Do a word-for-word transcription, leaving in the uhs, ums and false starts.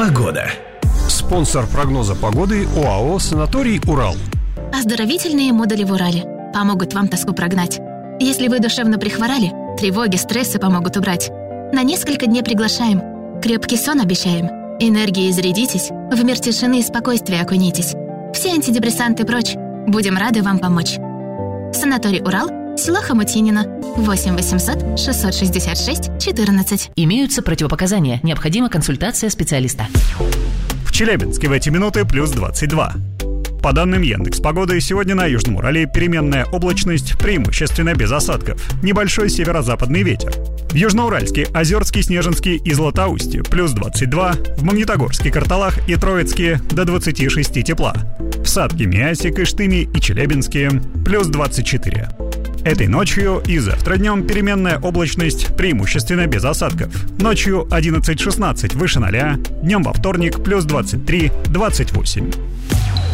Погода. Спонсор прогноза погоды ОАО «Санаторий Урал». Оздоровительные модули в Урале помогут вам тоску прогнать. Если вы душевно прихворали, тревоги, стрессы помогут убрать. На несколько дней приглашаем. Крепкий сон обещаем. Энергией зарядитесь, в мир тишины и спокойствия окунитесь. Все антидепрессанты прочь. Будем рады вам помочь. Санаторий Урал, село Хомутинино, восемь восемьсот шестьсот шестьдесят шесть четырнадцать. Имеются противопоказания. Необходима консультация специалиста. В Челябинске в эти минуты плюс двадцать два. По данным Яндекс.Погоды, сегодня на Южном Урале переменная облачность, преимущественно без осадков. Небольшой северо-западный ветер. В Южноуральске, Озерске, Снежинске и Златоусте плюс двадцать два. В Магнитогорске, Карталах и Троицке до двадцати шести тепла. В Сатке, Миасе, Кыштыме и Челябинске плюс двадцать четыре. Этой ночью и завтра днем переменная облачность, преимущественно без осадков. Ночью одиннадцать шестнадцать выше ноля, днем во вторник плюс двадцать три двадцать восемь.